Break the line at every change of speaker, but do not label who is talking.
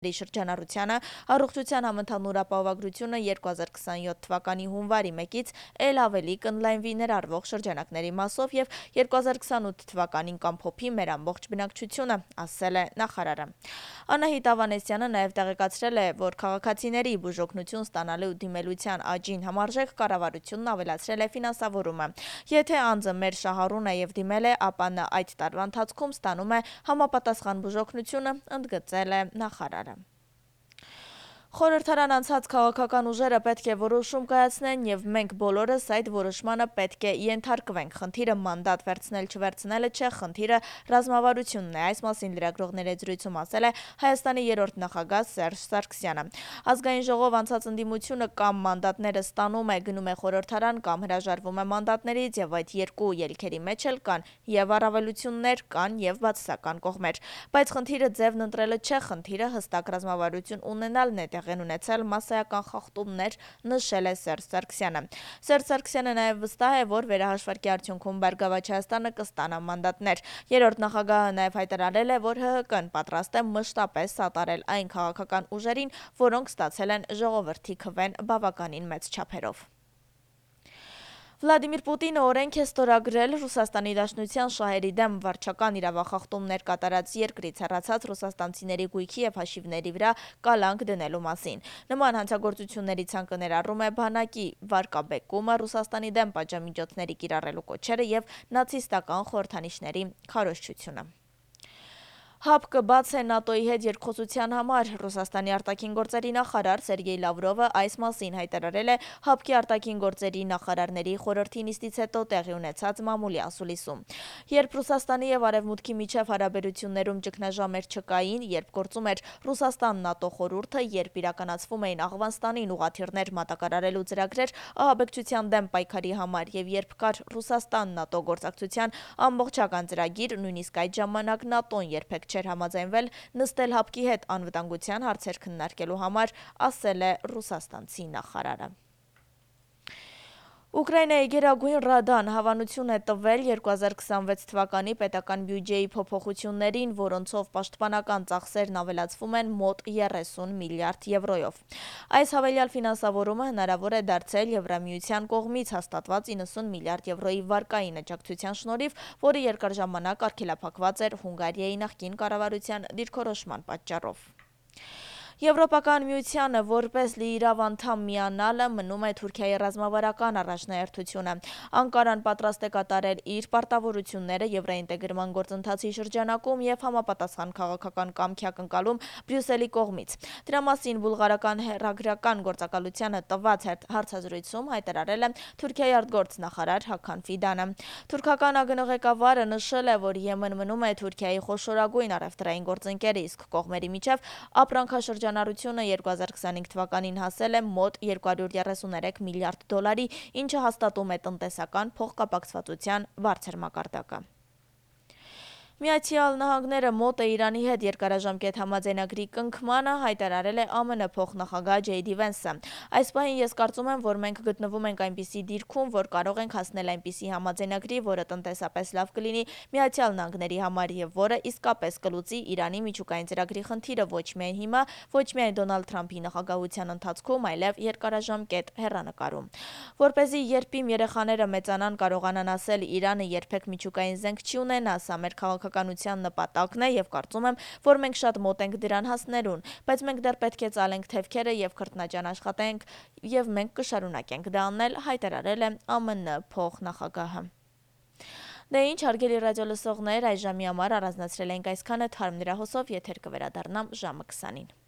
Շրջանառությանը առողջության համընդհանուր ապահովագրությունը 2027 թվականի հունվարի 1-ից էլ ավելի կընդլայնվի ներառվող շրջանակների մասով և 2028 թվականին կամփոփի մեր ամբողջ բնակչությունը, ասել է նախարարը։ Անահիտ Ավանեսյանը նաև տեղեկացրել է, որ քաղաքացիների բուժօգնություն ստանալու դիմելության աճին համարժեք կառավարությունն ավելացրել է ֆինանսավորումը։ Եթե անձը մեր շահառուն է և դիմել է, ապա նա այդ տարվա ընթացքում ստանում է համապատասխան բուժօգնությունը, ընդգծել է նախարարը։ Խորհրդարան անցած քաղաքական ուժերը պետք է որոշում կայացնեն և մենք բոլորս այդ որոշմանը պետք է ենթարկվենք։ Խնդիրը մանդատ վերցնել-չվերցնելը չէ, խնդիրը ռազմավարությունն է, այս մասին լրագրողների հետ զրույցում ասել է Հայաստանի 3-րդ նախագահ Սերժ Սարգսյանը։ Ազգային ժողով անցած ընդդիմությունը կամ մանդատները ստանում է, գնում է խորհրդարան, կամ հրաժարվում է մանդատներից, եւ այդ երկու ելքերի մեջ էլ կան եւ առավելություններ, կան եւ բացասական կողմեր։ Բայց խնդիրը ձևն ընտրելը չէ, խնդիրը հստակ ռազմավարություն ունենալն է, տեղեն ունեցել մասսայական խախտումներ, նշել է Սերժ Սարգսյանը։ Սերժ Սարգսյանը նաև վստահ է, որ վերահաշվարկի արդյունքում Բարգավաճ Հայաստանը կստանա մանդատներ։ Երրորդ նախագահը նաև հայտարարել է, որ ՀՀԿ-ն պատրաստ է մշտապես սատարել այն քաղաքական ուժերին, որոնք ստացել են ժողովրդի քվեն բավականին մեծ չափերով։ Վլադիմիր Պուտինը օրենք է ստորագրել Ռուսաստանի Դաշնության շահերի դեմ վարչական իրավախախտումներ կատարած երկրից հեռացած ռուսաստանցիների գույքի և հաշիվների վրա կալանք դնելու մասին։ Նման հանցագործությունների ցանկը ներառում է բանակի վարկաբեկումը, Ռուսաստանի դեմ պատժամիջոցների կիրառելու կոչերը և նացիստական խորհրդանիշների քարոզչությունը։ ՀԱՊԿ բաց է ՆԱՏՕ-ի հետ երկխոսության համար։ Ռուսաստանի արտաքին գործերի նախարար Սերգեյ Լավրովը այս մասին հայտարարել է ՀԱՊԿ-ի արտաքին գործերի նախարարների խորհրդի նիստից հետո տեղի ունեցած մամուլի ասուլիսում։ Երբ Ռուսաստանի և Արևմուտքի միջև հարաբերություններում ճգնաժամեր չկային, երբ գործում էր Ռուսաստան-ՆԱՏՕ խորհուրդը, երբ իրականացվում էին Աղվանստանին ուղղաթիռներ մատակարարելու ծրագրեր ահաբեկչության դեմ պայքարի համար և երբ կար Ռուսաստան-ՆԱՏՕ գործակցության ամբողջական ծրագիր, նույնիսկ այդ ժամանակ ՆԱՏՕ-ն երբեք չէր համաձայնվել նստել ՀԱՊԿ-ի հետ անվտանգության հարցեր քննարկելու համար, ասել է ռուսաստանցի նախարարը։ Ուկրաինայի Գերագույն ռադան հավանություն է տվել 2026 թվականի պետական բյուջեի փոփոխություններին, որոնցով պաշտպանական ծախսերն ավելացվում են մոտ 30 միլիարդ եվրոյով։ Այս հավելյալ ֆինանսավորումը հնարավոր է դարձել Եվրամիության կողմից հաստատված 90 միլիարդ եվրոյի վարկային աջակցության շնորհիվ, որը երկար ժամանակ արգելափակված էր Հունգարիայի նախկին կառավարության դիրքորոշման պատճառով։ Եվրոպական միությանը որպես լիիրավ անդամ միանալը մնում է Թուրքիայի ռազմավարական առաջնահերթությունը։ Անկարան պատրաստ է կատարել իր պարտավորությունները եվրոինտեգրման գործընթացի շրջանակում և համապատասխան քաղաքական կամքի ակնկալում Բրյուսելի կողմից։ Դրա մասին բուլղարական հեռագրական գործակալությանը տված հարցազրույցում հայտարարել է Թուրքիայի արտգործնախարար Հական Ֆիդանը։ Թուրքական ԱԳՆ ղեկավարը նշել է, որ Եմեն մնում է Թուրքիայի խոշորագույն առևտրային գործընկերը, իսկ կողմերի միջև ապրանքաշրջանառությունը 2025 թվականին հասել է մոտ 233 միլիարդ դոլարի, ինչը հաստատում է տնտեսական փոխկապակցվածության բարձր մակարդակը։ Միացյալ Նահանգները մոտ է Իրանի հետ երկարաժամկետ համաձայնագրի կնքմանը, հայտարարել է ԱՄՆ փոխնախագահ Ջեյ Դի Վենսը։ Այս պահին ես կարծում եմ, որ մենք գտնվում ենք այնպիսի դիրքում, որ կարող ենք հասնել այնպիսի համաձայնագրի, որը տնտեսապես լավ կլինի Միացյալ Նահանգների համար և որը իսկապես կլուծի Իրանի միջուկային ծրագրի խնդիրը ոչ միայն հիմա, ոչ միայն Դոնալդ Թրամփի նախագահության ընթացքում, այլև երկարաժամկետ հեռանկարում։ Որպեսզի երբ իմ երեխաները մեծանան, կարողանան ասել Իրանը երբեք միջուկային զենք չի ունենա, սա մեր քաղաքականության նպատակն է և կարծում եմ, որ մենք շատ մոտ ենք դրան հասնելուն, բայց մենք դեռ պետք է ծալենք թևքերը և քրտնաջան աշխատենք և մենք կշարունակենք դա անել, հայտարարել է ԱՄՆ փոխնախագահը։ Դե ինչ, հարգելի ռադիոլսողներ, այս ժամի համար առանձնացրել ենք այսքանը, թարմ լրահոսով եթեր կվերադառնամ ժամը 20-ին։